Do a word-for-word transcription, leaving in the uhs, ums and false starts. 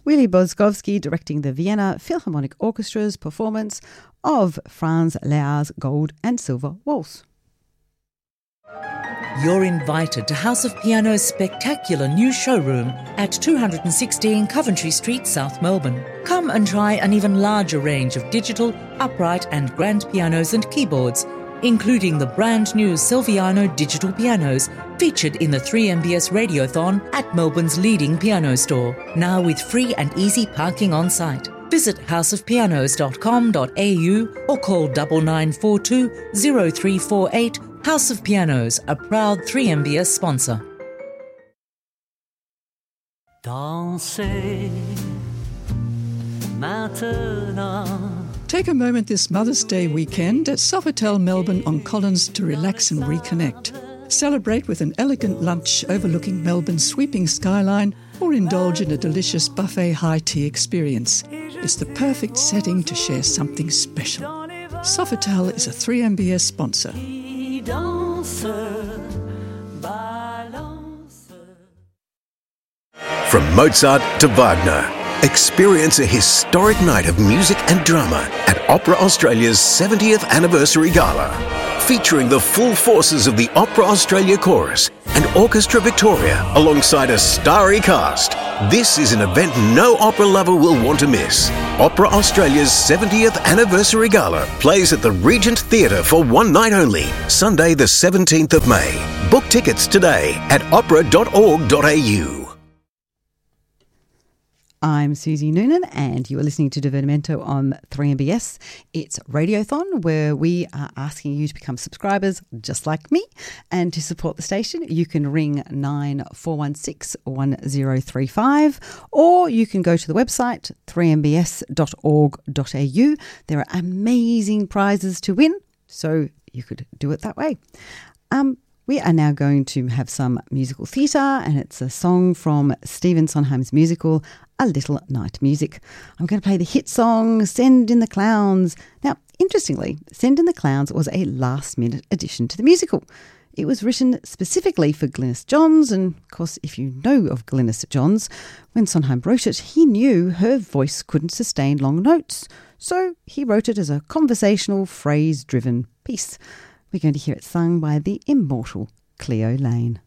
Willy Boskovsky directing the Vienna Philharmonic Orchestra's performance of Franz Lehr's Gold and Silver Waltz. You're invited to House of Piano's spectacular new showroom at two sixteen Coventry Street, South Melbourne. Come and try an even larger range of digital, upright and grand pianos and keyboards, including the brand new Silviano digital pianos featured in the three M B S Radiothon at Melbourne's leading piano store, now with free and easy parking on site. Visit house of pianos dot com dot a u or call nine nine four two zero three four eight. House of Pianos, a proud three M B S sponsor. Dansez maintenant. Take a moment this Mother's Day weekend at Sofitel Melbourne on Collins to relax and reconnect. Celebrate with an elegant lunch overlooking Melbourne's sweeping skyline or indulge in a delicious buffet high tea experience. It's the perfect setting to share something special. Sofitel is a three M B S sponsor. From Mozart to Wagner, experience a historic night of music and drama at Opera Australia's seventieth Anniversary Gala, featuring the full forces of the Opera Australia Chorus and Orchestra Victoria alongside a starry cast. This is an event no opera lover will want to miss. Opera Australia's seventieth Anniversary Gala plays at the Regent Theatre for one night only, Sunday the seventeenth of May. Book tickets today at opera dot org dot a u. I'm Susie Noonan and you are listening to Divertimento on three M B S. It's Radiothon, where we are asking you to become subscribers just like me, and to support the station you can ring nine four one six one zero three five, or you can go to the website three m b s dot org dot a u. There are amazing prizes to win, so you could do it that way. Um, We are now going to have some musical theatre, and it's a song from Stephen Sondheim's musical, A Little Night Music. I'm going to play the hit song, Send in the Clowns. Now, interestingly, Send in the Clowns was a last-minute addition to the musical. It was written specifically for Glynis Johns, and of course, if you know of Glynis Johns, when Sondheim wrote it, he knew her voice couldn't sustain long notes, so he wrote it as a conversational, phrase-driven piece. We're going to hear it sung by the immortal Cleo Lane.